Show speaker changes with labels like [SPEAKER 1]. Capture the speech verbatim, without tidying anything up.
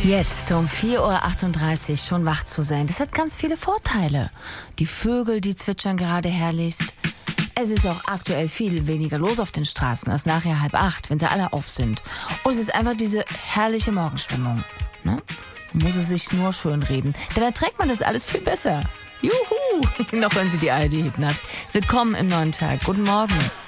[SPEAKER 1] Jetzt um vier Uhr achtunddreißig schon wach zu sein, das hat ganz viele Vorteile. Die Vögel, die zwitschern gerade herrlichst. Es ist auch aktuell viel weniger los auf den Straßen als nachher halb acht, wenn sie alle auf sind. Und es ist einfach diese herrliche Morgenstimmung. Ne? Man muss es sich nur schön reden, denn dann trägt man das alles viel besser. Juhu! Noch hören Sie die A R D-Hitnacht. Willkommen im neuen Tag. Guten Morgen.